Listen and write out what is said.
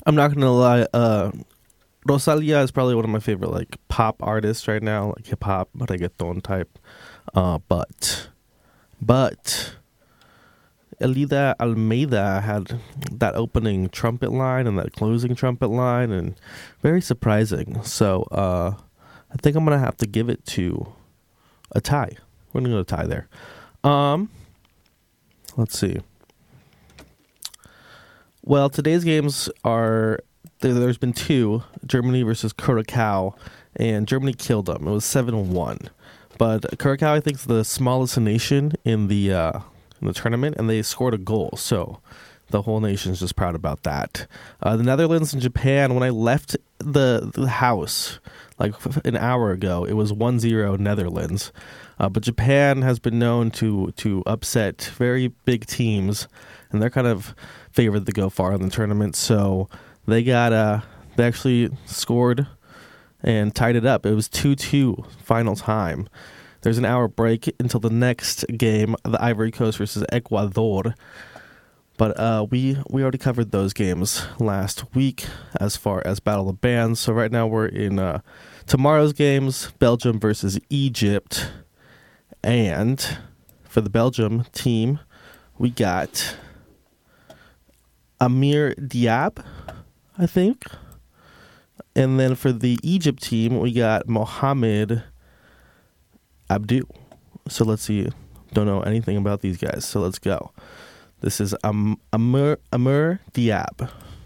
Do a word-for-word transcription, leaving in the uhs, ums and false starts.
I'm not gonna lie. Uh, Rosalia is probably one of my favorite like pop artists right now, like hip hop, reggaeton type. Uh, but, but Elida Almeida had that opening trumpet line and that closing trumpet line, and very surprising. So uh, I think I'm gonna have to give it to a tie. We're gonna go to tie there. Um, let's see. Well, today's games are there, there's been two: Germany versus Curacao, and Germany killed them. It was seven one. But Curacao, I think, is the smallest nation in the uh, in the tournament, and they scored a goal. So the whole nation is just proud about that. Uh, the Netherlands and Japan, when I left the, the house like an hour ago, it was one zero Netherlands. Uh, but Japan has been known to to upset very big teams, and they're kind of favored to go far in the tournament. So they got uh, they actually scored and tied it up. It was two two final time. There's an hour break until the next game, the Ivory Coast versus Ecuador. But uh, we we already covered those games last week as far as Battle of Bands. So right now we're in uh, tomorrow's games, Belgium versus Egypt. And for the Belgium team, we got Amir Diab, I think. And then for the Egypt team, we got Mohamed Abdul. So let's see. Don't know anything about these guys. So let's go. This is Am- Amir, Amir Diab.